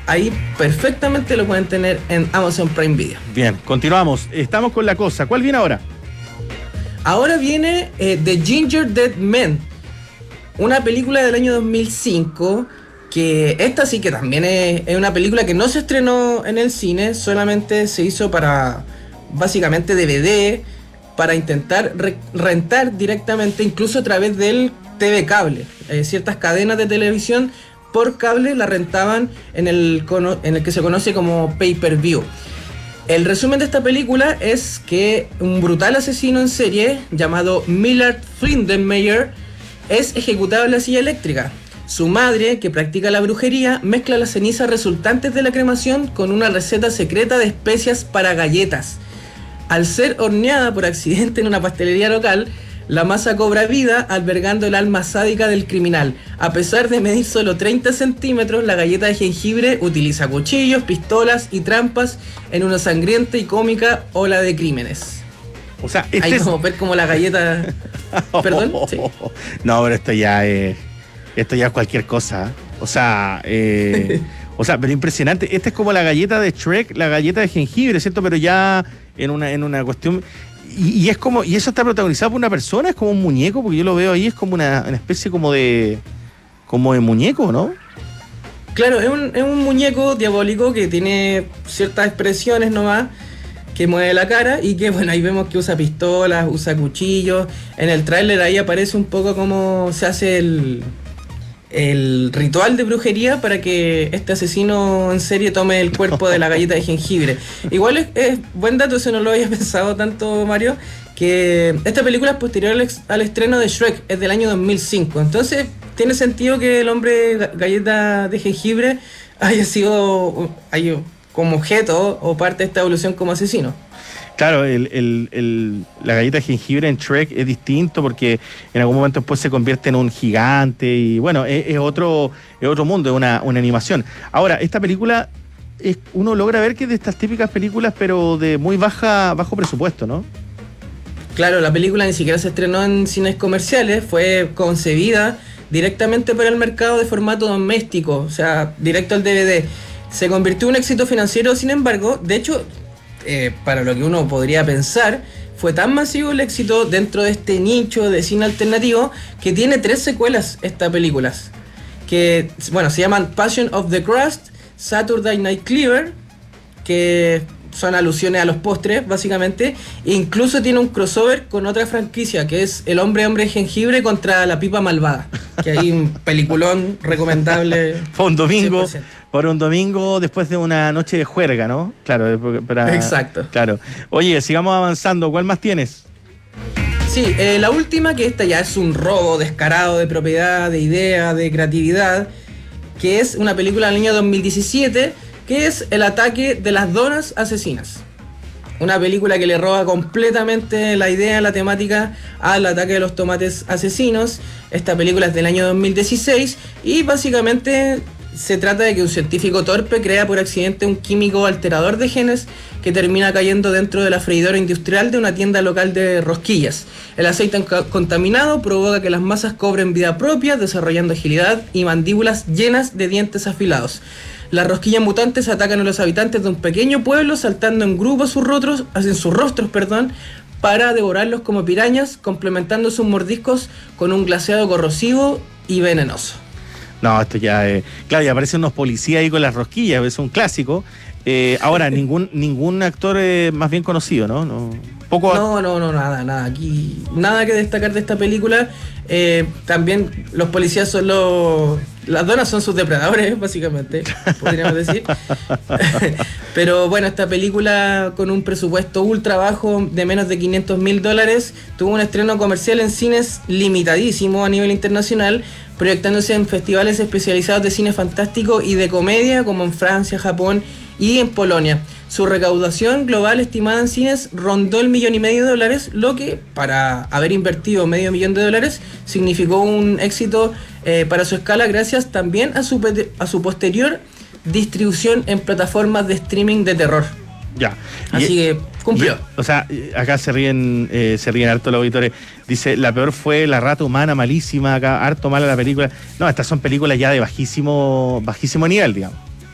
ahí perfectamente lo pueden tener en Amazon Prime Video. Bien, continuamos. Estamos con La Cosa. ¿Cuál viene ahora? Ahora viene The Ginger Dead Men, una película del año 2005, que esta sí que también es una película que no se estrenó en el cine, solamente se hizo para, básicamente, DVD, para intentar rentar directamente, incluso a través del TV cable. Ciertas cadenas de televisión por cable la rentaban en el que se conoce como pay-per-view. El resumen de esta película es que un brutal asesino en serie llamado Millard Lindenmayer es ejecutado en la silla eléctrica. Su madre, que practica la brujería, mezcla las cenizas resultantes de la cremación con una receta secreta de especias para galletas. Al ser horneada por accidente en una pastelería local, la masa cobra vida albergando el alma sádica del criminal. A pesar de medir solo 30 centímetros, la galleta de jengibre utiliza cuchillos, pistolas y trampas en una sangrienta y cómica ola de crímenes. O sea, hay como ver como la galleta... ¿Perdón? Sí. No, pero esto ya es cualquier cosa. O sea, pero impresionante. Esta es como la galleta de Shrek, la galleta de jengibre, ¿cierto? Pero ya en una cuestión... Y es como, y eso está protagonizado por una persona, es como un muñeco, porque yo lo veo ahí, es como una especie como de muñeco, ¿no? Claro, es un muñeco diabólico que tiene ciertas expresiones nomás, que mueve la cara y que, bueno, ahí vemos que usa pistolas, usa cuchillos. En el tráiler ahí aparece un poco cómo se hace el ritual de brujería para que este asesino en serie tome el cuerpo de la galleta de jengibre. Igual es buen dato, eso no lo había pensado tanto, Mario, que esta película es posterior al estreno de Shrek, es del año 2005. Entonces tiene sentido que el hombre galleta de jengibre haya sido como objeto o parte de esta evolución como asesino. Claro, la galleta de jengibre en Shrek es distinto porque en algún momento después se convierte en un gigante y bueno, es otro mundo, es una animación. Ahora, esta película, uno logra ver que es de estas típicas películas pero de muy bajo presupuesto, ¿no? Claro, la película ni siquiera se estrenó en cines comerciales, fue concebida directamente para el mercado de formato doméstico, o sea, directo al DVD. Se convirtió en un éxito financiero, sin embargo, de hecho... para lo que uno podría pensar, fue tan masivo el éxito dentro de este nicho de cine alternativo que tiene 3 secuelas esta película, que, bueno, se llaman Passion of the Crust, Saturday Night Fever, que son alusiones a los postres, básicamente, e incluso tiene un crossover con otra franquicia, que es El Hombre Jengibre contra la Pipa Malvada, que hay un peliculón recomendable. Fue un domingo, 100%. Por un domingo después de una noche de juerga, ¿no? Claro, exacto. Claro. Oye, sigamos avanzando. ¿Cuál más tienes? Sí, la última, que esta ya es un robo descarado de propiedad, de idea, de creatividad, que es una película del año 2017, que es El ataque de las donas asesinas. Una película que le roba completamente la idea, la temática al ataque de los tomates asesinos. Esta película es del año 2016 y básicamente... se trata de que un científico torpe crea por accidente un químico alterador de genes que termina cayendo dentro de la freidora industrial de una tienda local de rosquillas. El aceite contaminado provoca que las masas cobren vida propia, desarrollando agilidad y mandíbulas llenas de dientes afilados. Las rosquillas mutantes atacan a los habitantes de un pequeño pueblo, saltando en grupos sus rostros, para devorarlos como pirañas, complementando sus mordiscos con un glaseado corrosivo y venenoso. No, esto ya es... Claro, y aparecen unos policías ahí con las rosquillas, es un clásico. Ahora, ningún actor más bien conocido, ¿no? No, nada. Aquí nada que destacar de esta película. También los policías son las donas son sus depredadores, básicamente, podríamos decir. Pero bueno, esta película con un presupuesto ultra bajo de menos de $500,000 tuvo un estreno comercial en cines limitadísimo a nivel internacional, proyectándose en festivales especializados de cine fantástico y de comedia como en Francia, Japón y en Polonia. Su recaudación global estimada en cines rondó el $1,500,000, lo que, para haber invertido $500,000, significó un éxito para su escala, gracias también a su posterior distribución en plataformas de streaming de terror. Ya. Así que cumplió. O sea, acá se ríen harto los auditores. Dice, la peor fue La rata humana, malísima, acá harto mala la película. No, estas son películas ya de bajísimo nivel, digamos.